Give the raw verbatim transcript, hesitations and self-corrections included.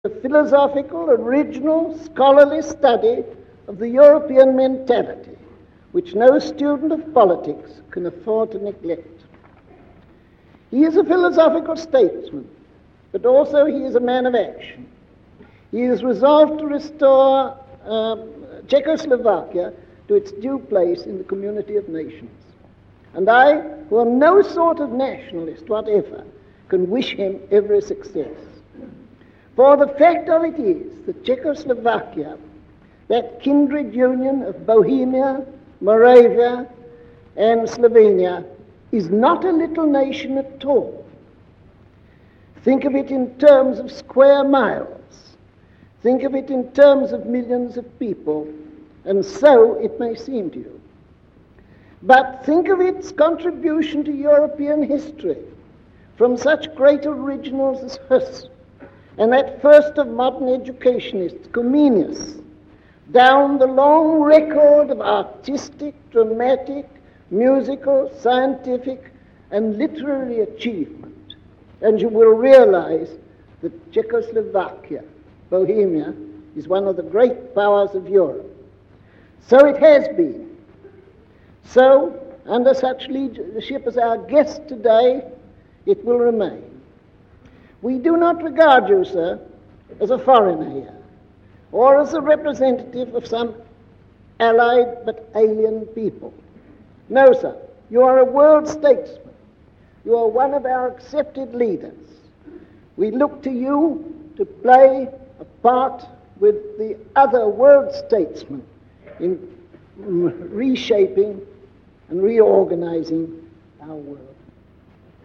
a philosophical, original, scholarly study of the European mentality, which no student of politics can afford to neglect. He is a philosophical statesman, but also he is a man of action. He is resolved to restore um, Czechoslovakia to its due place in the community of nations. And I, who am no sort of nationalist whatever, can wish him every success. For the fact of it is that Czechoslovakia, that kindred union of Bohemia, Moravia, and Slovenia, is not a little nation at all. Think of it in terms of square miles. Think of it in terms of millions of people, and so it may seem to you. But think of its contribution to European history from such great originals as Hus, and that first of modern educationists, Comenius, down the long record of artistic, dramatic, musical, scientific, and literary achievement. And you will realize that Czechoslovakia, Bohemia, is one of the great powers of Europe. So it has been. So, under such leadership as our guest today, it will remain. We do not regard you, sir, as a foreigner here, or as a representative of some allied but alien people. No, sir, you are a world statesman. You are one of our accepted leaders. We look to you to play a part with the other world statesmen in reshaping and reorganizing our world.